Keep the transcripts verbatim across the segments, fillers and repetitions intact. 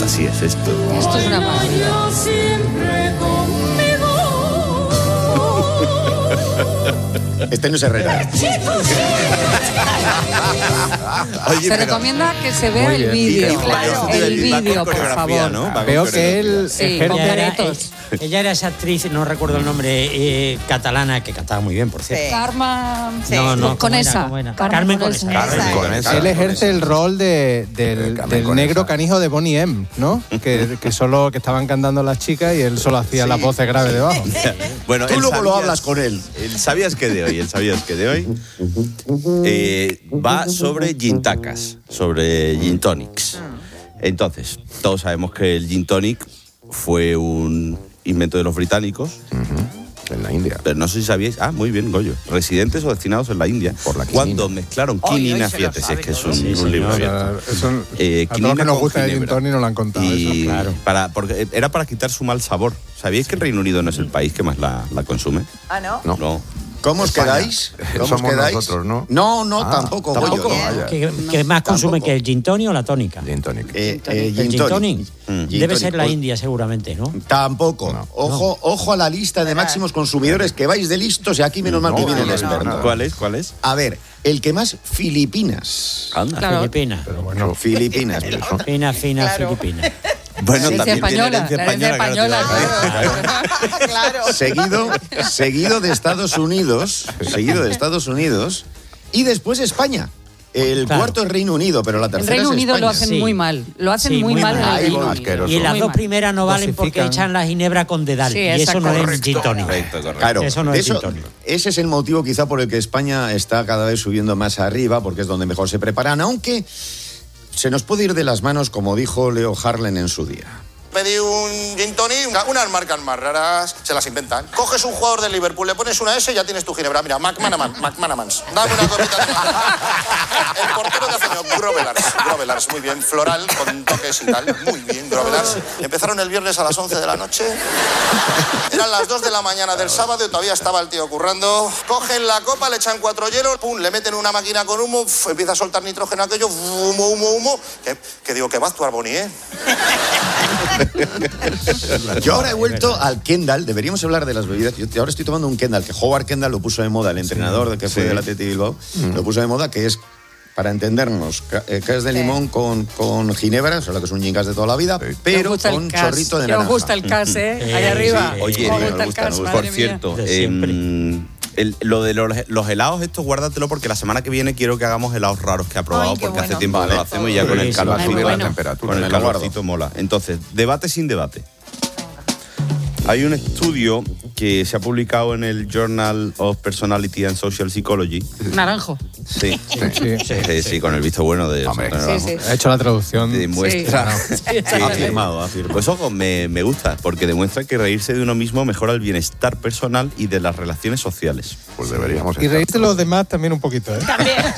Así es esto. Esto es una maravilla. Este no es Herrera. Oye, Se pero- recomienda que se vea Muy el bien. vídeo. Y- claro. El Va con vídeo, por coreografía, favor. ¿no? Va con Veo que él Sí, ejerce- con Ella era, caretos. eh, ella era esa actriz, no recuerdo el nombre, eh, catalana, que cantaba muy bien, por cierto. Sí. Karma. Sí. No, no, Con ¿cómo era? esa. ¿Cómo era? Carmen Carmen Conesa. Conesa. Carmen Conesa. Él ejerce el rol de, del, Carmen del Conesa. negro canijo de Bonnie M, ¿no? Que, que solo que estaban cantando las chicas y él solo hacía las voces graves debajo. Bueno, Tú el luego lo sabías- hablas con él. El sabías que de hoy, el sabías que de hoy eh, va sobre gin tacas, sobre gin tonics. Entonces, todos sabemos que el gin tonic fue un invento de los británicos, En la India. pero no sé si sabíais, ah, muy bien, Goyo, residentes o destinados en la India, Por la quinina. cuando mezclaron Ay, quinina, ay, se lo fíjate, si sabe es que es todo. un, Sí, un libro señor. abierto. Eso, Eh, a todos los que nos con gusta el gin ginebra. tonic nos lo han contado. Y eso. claro. para, porque era para quitar su mal sabor. ¿Sabíais que el Reino Unido no es el país que más la, la consume? Ah, ¿no? No. No. ¿Cómo os España. quedáis? ¿Cómo os Somos quedáis? nosotros, ¿no? No, no, Ah, tampoco. tampoco, Goyo, no. vaya. ¿Qué, qué más consume Tampoco. que el gin tonic o la tónica? Gin tonic. Eh, eh, El gin gin tonic. tonic Mm. Gin debe tonic. ser la Pues- India seguramente, ¿no? Tampoco. No. Ojo, ojo a la lista de máximos consumidores que vais de listos y aquí menos mal que No, viene el no, no, experto. no, no. ¿Cuál es? ¿Cuál es? A ver, el que más Filipinas. Anda. Claro. Filipina. Pero bueno, Filipinas. Fina, fina, Claro. Filipina. Bueno, Herencia también tiene española, herencia la herencia española. española, claro. Claro. Seguido, seguido de Estados Unidos, seguido de Estados Unidos y después España. El Claro. cuarto es Reino Unido, pero la En tercera Reino es Unido España. lo hacen Sí. muy mal. Lo hacen Sí, muy, muy mal en mal. el Ahí Reino voy. Unido. Asqueroso. Y las Muy dos mal. primeras no valen porque Dosifican. echan la ginebra con dedal. Sí, y eso no exacto. es gin tonic. Correcto, correcto. Claro, Eso no de es eso- gin tonic. ese es el motivo quizá por el que España está cada vez subiendo más arriba, porque es donde mejor se preparan, aunque se nos puede ir de las manos, como dijo Leo Harlen en su día. Pedí un gin tonic, una- unas marcas más raras, se las inventan. Coges un jugador del Liverpool, le pones una S y ya tienes tu ginebra. Mira, McManaman, McManamans. Dame una copita de... El portero que hace no, Grovelars, Grovelars, muy bien, floral, con toques y tal. Muy bien, Grovelars. Empezaron el viernes a las once de la noche. Eran las dos de la mañana del sábado y todavía estaba el tío currando. Cogen la copa, le echan cuatro hielos, pum, le meten una máquina con humo, uf, empieza a soltar nitrógeno aquello, humo, humo, humo. Que, que digo, que va a actuar Bonnie, ¿eh? Yo ahora he vuelto al Kendall, deberíamos hablar de las bebidas. Yo ahora estoy tomando un Kendall, que Howard Kendall lo puso de moda, el entrenador de que fue Sí. del Athletic Bilbao, lo puso de moda, que es, para entendernos, ca- eh, cas de limón con, con ginebra, o sea, lo que es un gin cas de toda la vida, Me pero gusta el con cas. chorrito de Que naranja. os gusta el cas, ¿eh? Eh, Ahí arriba. sí. Oye, Os me gusta el gusta, cas, nos gusta. por madre cierto, De siempre. em, el- lo de los, los helados estos, guárdatelo porque la semana que viene quiero que hagamos helados raros que ha probado, Ay, qué porque hace bueno. tiempo que no lo hacemos y ya con el Buenísimo. calorcito, Muy bueno. la temperatura. con el Me lo guardo. calorcito mola. Entonces, debate sin debate. Hay un estudio que se ha publicado en el Journal of Personality and Social Psychology. mía. Naranjo. Sí, sí. sí, sí, con el visto bueno de Hombre. Santana Sí, Naranjo. sí. Ha hecho la traducción. Demuestra. Sí. Sí, exactamente. Afirmado, afirmado. Pues ojo, me, me gusta, porque demuestra que reírse de uno mismo mejora el bienestar personal y de las relaciones sociales. Pues deberíamos Y estar. reírse de los demás también un poquito, ¿eh?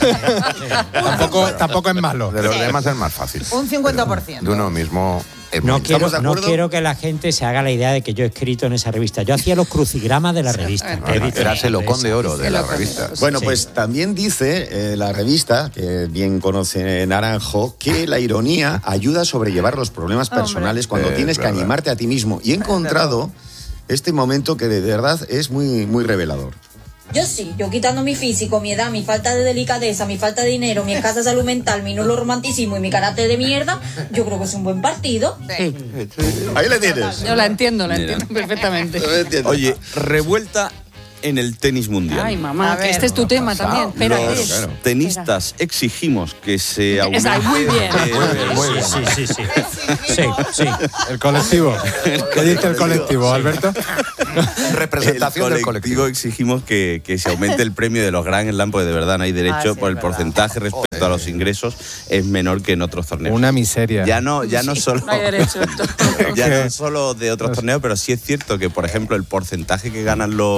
tampoco, tampoco es malo. De los demás es más fácil. Un cincuenta por ciento. De uno mismo es No muy- quiero, de no acuerdo? quiero que la gente se haga la idea de que yo he escrito en esa revista. Yo hacía los crucigramas de la revista. No, no, Eras el Ocón de Oro de la revista. Bueno, Sí. pues también dice eh, la revista, que bien conoce Naranjo, que la ironía ayuda a sobrellevar los problemas Hombre. personales cuando Es tienes que verdad. animarte a ti mismo. Y he encontrado este momento que de verdad es muy, muy revelador. Yo sí, yo quitando mi físico, mi edad, mi falta de delicadeza, mi falta de dinero, mi escasa salud mental, mi nulo romanticismo y mi carácter de mierda, yo creo que es un buen partido. Sí. Ahí le tienes. Yo la entiendo, la Mira. entiendo perfectamente. Oye, revuelta en el tenis mundial. Ay, mamá, A que ver. este es tu tema también. Espera, Los es. tenistas exigimos que se aumente... Esa, muy bien. eh, Muy bien, muy bien. Sí, sí, sí. Sí, sí. El colectivo. ¿Qué dice el colectivo, Alberto? Representación el del colectivo. exigimos que, que se aumente el premio de los Grand Slam, porque de verdad no hay derecho, Ah, sí, por el es verdad. porcentaje respecto a los ingresos es menor que en otros torneos. Una miseria. Ya no, ya no solo... No hay derecho. Ya no solo de otros torneos, pero sí es cierto que, por ejemplo, el porcentaje que ganan los,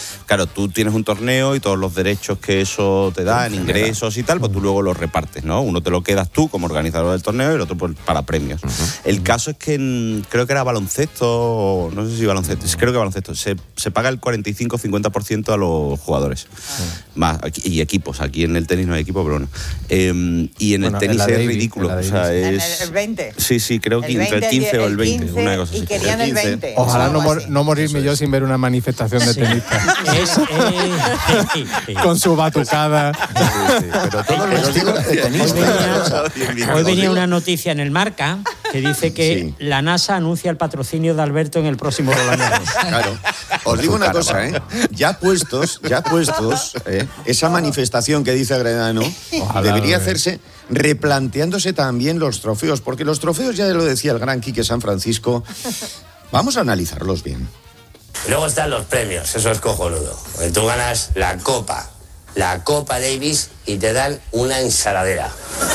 claro, tú tienes un torneo y todos los derechos que eso te da en ingresos y tal, pues tú luego los repartes, ¿no? Uno te lo quedas tú como organizador del torneo y el otro pues, para premios. Uh-huh. El caso es que en, creo que era baloncesto, no sé si baloncesto, creo que baloncesto, se, se paga el cuarenta y cinco a cincuenta por ciento a los jugadores. Uh-huh. Más, y equipos, aquí en el tenis no hay equipo, pero bueno. Eh, y en bueno, el tenis en es Davis, ridículo. O sea, es, ¿En el veinte? Sí, sí, creo que entre el quince o el veinte, quince, una cosa así. Y querían el veinte. Ojalá no, mor, no morirme yo sin ver una manifestación de tenistas. Es, eh, con su batucada. Sí, sí, pero todos los chicos de tenistas. Hoy venía una noticia en el Marca que dice que sí. la NASA anuncia el patrocinio de Alberto en el próximo Roland Garros. Claro. Os digo una cosa, ¿eh? Ya puestos, ya puestos, ¿eh? esa manifestación que dice Agredano Ojalá, debería hacerse replanteándose también los trofeos, porque los trofeos, ya lo decía el gran Quique San Francisco, vamos a analizarlos bien. Luego están los premios, eso es cojonudo. Tú ganas la Copa, la Copa Davis y te dan una ensaladera.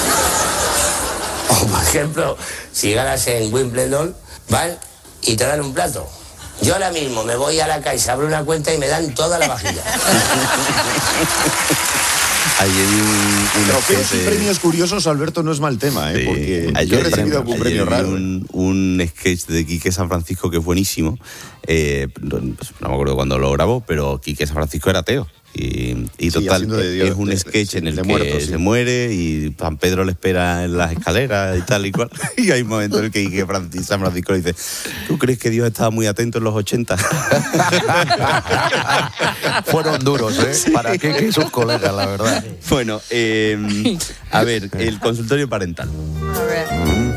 O, por ejemplo, si ganas en Wimbledon, van y te dan un plato. Yo ahora mismo me voy a la Caixa, abro una cuenta y me dan toda la vajilla. Hay un, un Trofeos y premios curiosos, Alberto, no es mal tema, ¿eh? Sí. Porque ayer, yo he recibido algún premio raro. Un, un sketch de Quique San Francisco que es buenísimo. Eh, no, no me acuerdo cuándo lo grabó, pero Quique San Francisco era ateo. Y, y total, sí, Dios, es un sketch de, en el que muerto, sí. se muere y San Pedro le espera en las escaleras y tal y cual. Y hay un momento en el que Quique San Francisco le dice: ¿tú crees que Dios estaba muy atento en los ochenta? Fueron duros, ¿eh? Para Quique y sus colegas, la verdad. Bueno, eh, a ver, el consultorio parental. A ver.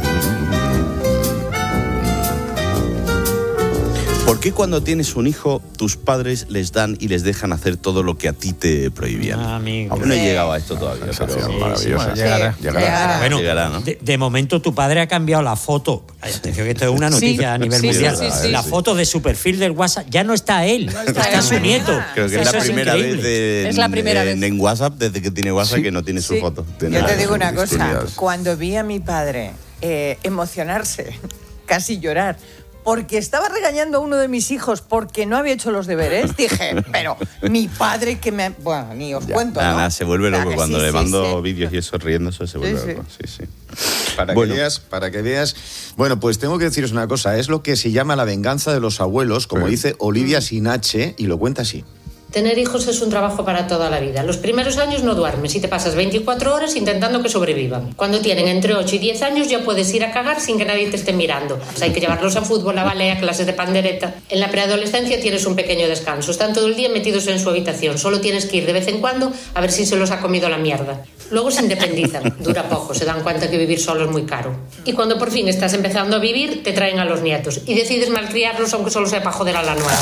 ¿Por qué cuando tienes un hijo, tus padres les dan y les dejan hacer todo lo que a ti te prohibían? Ah, amigo. Aún no he llegado a esto todavía, pero sí, maravillosa. Sí, llegará, sí. llegará. llegará. Bueno, llegará, ¿no? de, de momento tu padre ha cambiado la foto. Ay, atención, que esto es una noticia sí, a nivel sí, mundial. sí, sí, la sí. foto de su perfil del WhatsApp ya no está él, no está, está su nieto. Creo que Eso es la primera es vez de, es la primera en, vez. en WhatsApp, desde que tiene WhatsApp, sí. que no tiene su sí. foto. Tiene Yo te digo una cosa, historias. Cuando vi a mi padre eh, emocionarse, casi llorar, porque estaba regañando a uno de mis hijos porque no había hecho los deberes, dije, pero mi padre que me... Bueno, ni os ya, cuento, nada, ¿no? nada, se vuelve loco. Claro, Cuando sí, le sí, mando sí. vídeos y eso riéndose, se vuelve Sí, loco. Sí, sí. Para bueno. que veas, para que veas... Bueno, pues tengo que deciros una cosa. Es lo que se llama la venganza de los abuelos, como sí. dice Olivia Sinache, y lo cuenta así. Tener hijos es un trabajo para toda la vida. Los primeros años no duermes y te pasas veinticuatro horas intentando que sobrevivan. Cuando tienen entre ocho y diez años ya puedes ir a cagar sin que nadie te esté mirando. Pues hay que llevarlos a fútbol, a ballet, a clases de pandereta. En la preadolescencia tienes un pequeño descanso. Están todo el día metidos en su habitación. Solo tienes que ir de vez en cuando a ver si se los ha comido la mierda. Luego se independizan. Dura poco, se dan cuenta que vivir solo es muy caro. Y cuando por fin estás empezando a vivir, te traen a los nietos. Y decides malcriarlos aunque solo sea para joder a la nueva.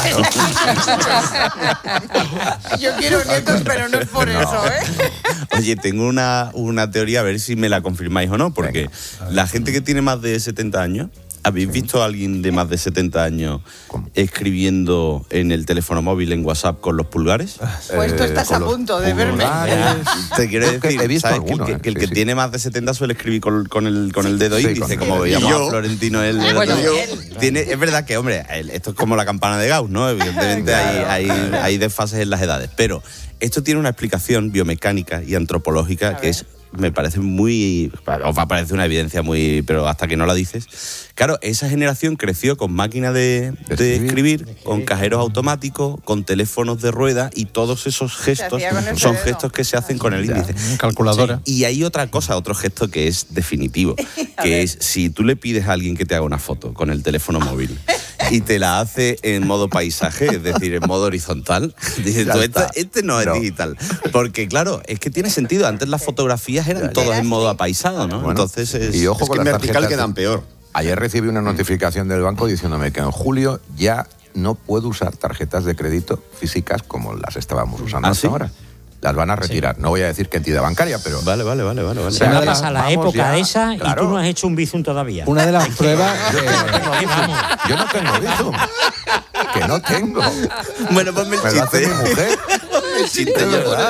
Yo quiero nietos, pero no es por no. eso, ¿eh? Oye, tengo una, una teoría, a ver si me la confirmáis o no, porque Venga. la gente que tiene más de setenta años, ¿habéis visto a alguien de más de setenta años ¿Cómo? escribiendo en el teléfono móvil, en WhatsApp, con los pulgares? Pues tú estás eh, a punto de verme. Te quiero decir, he visto ¿sabes? alguno, que, que, que el sí, que sí. tiene más de setenta suele escribir con, con, el, con el dedo sí, índice, como veíamos a Florentino el, el bueno, otro día. él. Tiene, es verdad que, hombre, esto es como la campana de Gauss, ¿no? Evidentemente claro. hay, hay, hay desfases en las edades, pero esto tiene una explicación biomecánica y antropológica que es, me parece muy... Os va a parecer una evidencia muy... Pero hasta que no la dices... Claro, esa generación creció con máquina de, de escribir, con cajeros automáticos, con teléfonos de rueda, y todos esos gestos son dedo. gestos que se hacen con el índice. Calculadora. Sí. Y hay otra cosa, otro gesto que es definitivo, que es si tú le pides a alguien que te haga una foto con el teléfono móvil y te la hace en modo paisaje, es decir, en modo horizontal, dices tú, este, este no es no. digital. Porque claro, es que tiene sentido. Antes las fotografías eran ya, todas en modo apaisado, ¿no? Bueno, entonces es, y ojo es con que las en vertical quedan peor. Ayer recibí una notificación del banco diciéndome que en julio ya no puedo usar tarjetas de crédito físicas como las estábamos usando ¿Ah, hasta sí? ahora. Las van a retirar. Sí. No voy a decir qué entidad bancaria, pero... Vale, vale, vale. vale, vale. O sea, vas a la vamos época ya, esa claro. y tú no has hecho un bizum todavía. Una de las pruebas... Yo, yo, no tengo bizum. Yo no tengo bizum. Que no tengo. Bueno, ponme el ¿Me lo hace chiste. mi mujer? El chiste,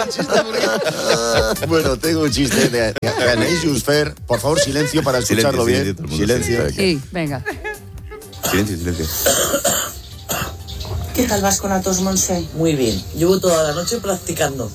yo. Bueno, tengo un chiste de Anaïs Jusfer. Por favor, silencio para escucharlo silencio, bien. silencio. Silencio. Sí, venga. Silencio, silencio. ¿Qué tal vas con Atos, Monse? Muy bien. Llevo toda la noche practicando.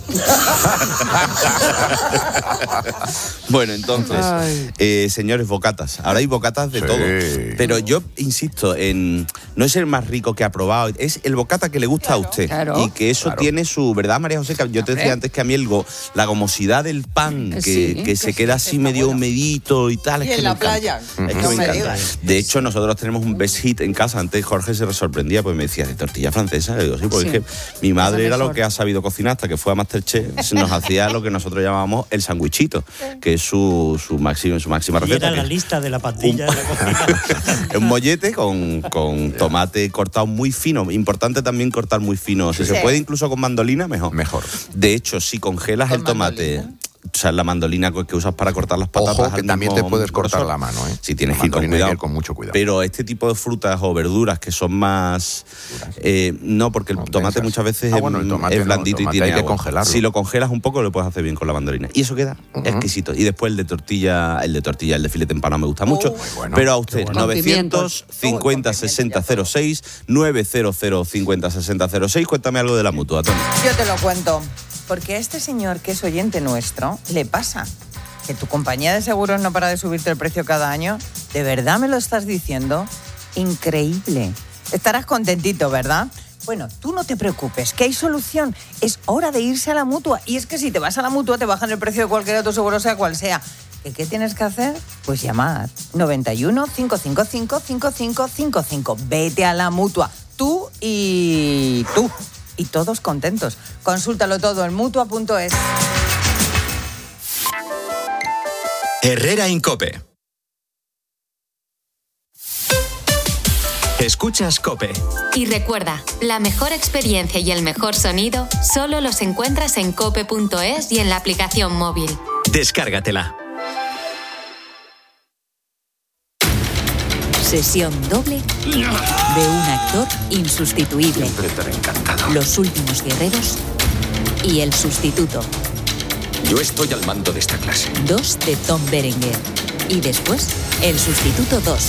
Bueno, entonces, eh, señores, bocatas. Ahora hay bocatas de Sí. todo. Pero yo insisto en... No es el más rico que ha probado, es el bocata que le gusta Claro. a usted. Claro. Y que eso Claro. tiene su... ¿Verdad, María José? Que yo te decía antes que a mí el go- la gomosidad del pan, que, Sí, que se sí, queda sí, así está medio bueno. humedito y tal. Y es que en me la encanta. playa. Es que No me me encanta. digas. De hecho, nosotros tenemos un best hit en casa. Antes Jorge se sorprendía porque me decía, ¿de tortilla francesa? Le digo, sí, porque Sí. es que mi madre Esa era lo mejor. que ha sabido cocinar hasta que fue a Masterchef. Nos hacía lo que nosotros llamábamos el sandwichito, que es su, su, máximo, su máxima Y receta. era la que es lista de la pandilla de la cocina. un mollete con, con tomate cortado muy fino. Importante también cortar muy fino. Si Sí. se puede incluso con mandolina, mejor. Mejor. De hecho, si congelas ¿Con el tomate... mandolina? O sea, la mandolina que usas para cortar las patatas. Ojo, que al también mismo te puedes cortar grosor. la mano, ¿eh? Sí, tienes La que ir con mandolina hay que cuidado. ir con mucho cuidado. Pero este tipo de frutas o verduras que son más... eh, no, porque el No, tomate densas. muchas veces Ah, es, bueno, el tomate es no, blandito el y tomate tiene hay que agua. congelarlo. Si lo congelas un poco, lo puedes hacer bien con la mandolina. Y eso queda exquisito. Y después el de tortilla, el de tortilla, el de filete empanado me gusta mucho. bueno. Pero a usted, bueno. Con novecientos cincuenta pimientos. sesenta cero seis, novecientos cincuenta sesenta cero seis. Cuéntame algo de la Mutua, Tony. Yo te lo cuento. Porque a este señor, que es oyente nuestro, le pasa que tu compañía de seguros no para de subirte el precio cada año. ¿De verdad me lo estás diciendo? Increíble. Estarás contentito, ¿verdad? Bueno, tú no te preocupes, que hay solución. Es hora de irse a la Mutua. Y es que si te vas a la Mutua te bajan el precio de cualquier otro seguro, sea cual sea. ¿Y qué tienes que hacer? Pues llamar. noventa y uno, cinco cinco cinco, cinco cinco cinco cinco. Vete a la Mutua. Tú y tú. Y todos contentos. Consúltalo todo en mutua punto es. Herrera Incope. Escuchas COPE. Y recuerda, la mejor experiencia y el mejor sonido solo los encuentras en cope punto es y en la aplicación móvil. Descárgatela. Sesión doble de un actor insustituible. Los últimos guerreros y el sustituto. Yo estoy al mando de esta clase. Dos de Tom Berenger. Y después, el sustituto dos.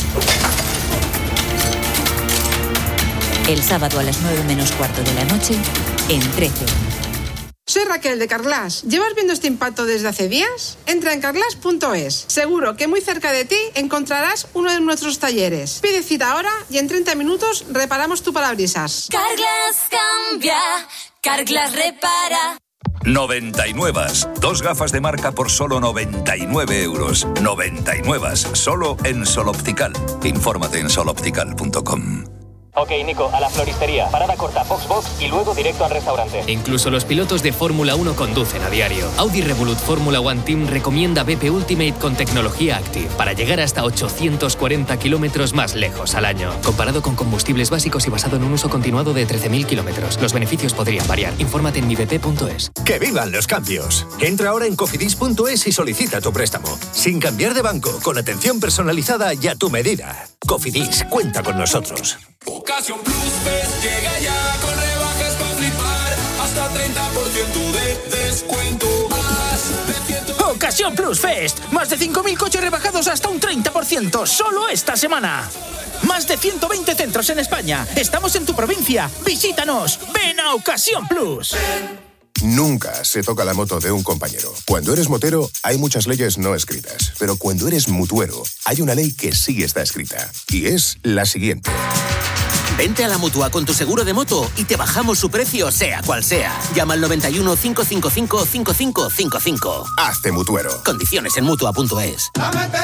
El sábado a las nueve menos cuarto de la noche, en trece. Soy Raquel de Carglass. ¿Llevas viendo este impacto desde hace días? Entra en carglass punto es. Seguro que muy cerca de ti encontrarás uno de nuestros talleres. Pide cita ahora y en treinta minutos reparamos tu parabrisas. Carglass cambia, Carglass repara. noventa y nueve. Dos gafas de marca por solo noventa y nueve euros. noventa y nueve. Solo en Sol Optical. Infórmate en sol optical punto com. Ok, Nico, a la floristería. Parada corta, Foxbox y luego directo al restaurante. Incluso los pilotos de Fórmula uno conducen a diario. Audi Revolut Fórmula One Team recomienda B P Ultimate con tecnología Active para llegar hasta ochocientos cuarenta kilómetros más lejos al año. Comparado con combustibles básicos y basado en un uso continuado de trece mil kilómetros. Los beneficios podrían variar. Infórmate en mi b p punto es. ¡Que vivan los cambios! Entra ahora en cofidis punto es y solicita tu préstamo. Sin cambiar de banco, con atención personalizada y a tu medida. Cofidis, cuenta con nosotros. Ocasión Plus Fest llega ya con rebajas para flipar, hasta treinta por ciento de descuento. Más de ciento... Ocasión Plus Fest, más de cinco mil coches rebajados hasta un treinta por ciento, solo esta semana. Más de ciento veinte centros en España, estamos en tu provincia, visítanos, ven a Ocasión Plus. Nunca se toca la moto de un compañero. Cuando eres motero, hay muchas leyes no escritas. Pero cuando eres mutuero, hay una ley que sí está escrita. Y es la siguiente. Vente a la Mutua con tu seguro de moto y te bajamos su precio, sea cual sea. Llama al noventa y uno, cinco cinco cinco, cinco cinco cinco cinco. Hazte mutuero. Condiciones en mutua punto es.